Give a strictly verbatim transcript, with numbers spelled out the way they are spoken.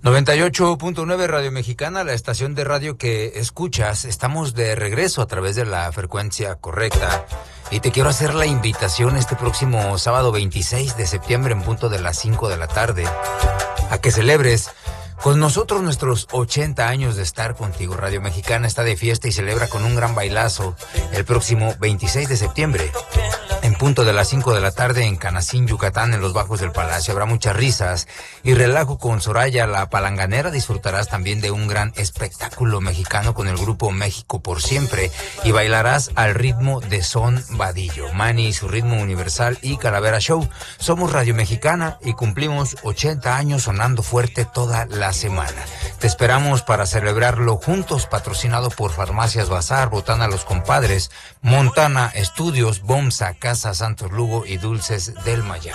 noventa y ocho punto nueve Radio Mexicana, la estación de radio que escuchas. Estamos de regreso a través de la frecuencia correcta. Y te quiero hacer la invitación este próximo sábado veintiséis de septiembre en punto de las cinco de la tarde a que celebres con nosotros nuestros ochenta años de estar contigo. Radio Mexicana está de fiesta y celebra con un gran bailazo el próximo veintiséis de septiembre. En punto de las cinco de la tarde en Canacín, Yucatán, en los bajos del Palacio. Habrá muchas risas y relajo con Soraya la Palanganera. Disfrutarás también de un gran espectáculo mexicano con el grupo México por Siempre y bailarás al ritmo de Son Vadillo, Manny y su ritmo universal y Calavera Show. Somos Radio Mexicana y cumplimos ochenta años sonando fuerte toda la semana. Te esperamos para celebrarlo juntos, patrocinado por Farmacias Bazar, Botana Los Compadres, Montana Estudios, Bomsa, Casa Santos Lugo y Dulces del Mayab.